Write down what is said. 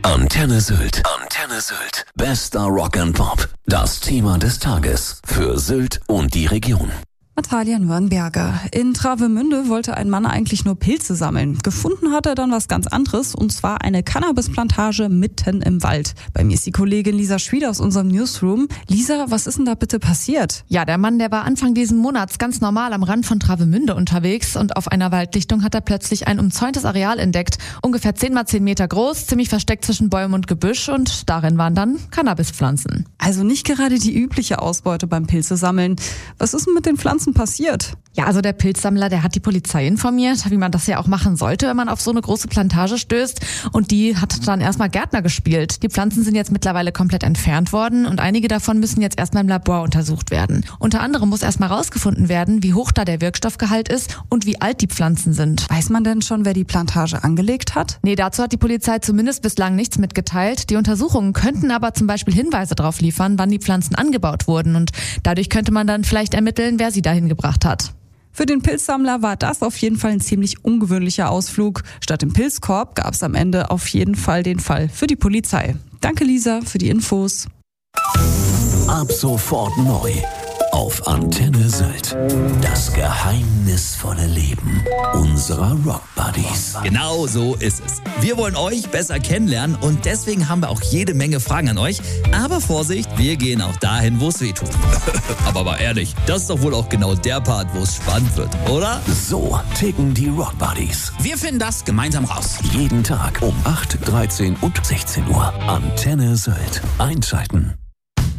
Antenne Sylt. Antenne Sylt. Bester Rock and Pop. Das Thema des Tages für Sylt und die Region. Natalia Nürnberger. In Travemünde wollte ein Mann eigentlich nur Pilze sammeln. Gefunden hat er dann was ganz anderes, und zwar eine Cannabisplantage mitten im Wald. Bei mir ist die Kollegin Lisa Schwied aus unserem Newsroom. Lisa, was ist denn da bitte passiert? Ja, der Mann, der war Anfang diesen Monats ganz normal am Rand von Travemünde unterwegs und auf einer Waldlichtung hat er plötzlich ein umzäuntes Areal entdeckt. Ungefähr 10 mal 10 Meter groß, ziemlich versteckt zwischen Bäumen und Gebüsch, und darin waren dann Cannabispflanzen. Also nicht gerade die übliche Ausbeute beim Pilzesammeln. Was ist denn mit den Pflanzen passiert? Ja, also der Pilzsammler, der hat die Polizei informiert, wie man das ja auch machen sollte, wenn man auf so eine große Plantage stößt. Und die hat dann erstmal Gärtner gespielt. Die Pflanzen sind jetzt mittlerweile komplett entfernt worden und einige davon müssen jetzt erstmal im Labor untersucht werden. Unter anderem muss erstmal rausgefunden werden, wie hoch da der Wirkstoffgehalt ist und wie alt die Pflanzen sind. Weiß man denn schon, wer die Plantage angelegt hat? Nee, dazu hat die Polizei zumindest bislang nichts mitgeteilt. Die Untersuchungen könnten aber zum Beispiel Hinweise darauf liefern, wann die Pflanzen angebaut wurden. Und dadurch könnte man dann vielleicht ermitteln, wer sie dahin gebracht hat. Für den Pilzsammler war das auf jeden Fall ein ziemlich ungewöhnlicher Ausflug. Statt dem Pilzkorb gab es am Ende auf jeden Fall den Fall für die Polizei. Danke, Lisa, für die Infos. Ab sofort neu auf Antenne Sylt. Das geheimnisvolle Leben unserer Rock Buddies. Genau so ist es. Wir wollen euch besser kennenlernen und deswegen haben wir auch jede Menge Fragen an euch. Aber Vorsicht, wir gehen auch dahin, wo es weh tut. Aber mal ehrlich, das ist doch wohl auch genau der Part, wo es spannend wird, oder? So ticken die Rock Buddies. Wir finden das gemeinsam raus. Jeden Tag um 8, 13 und 16 Uhr. Antenne Sylt. Einschalten.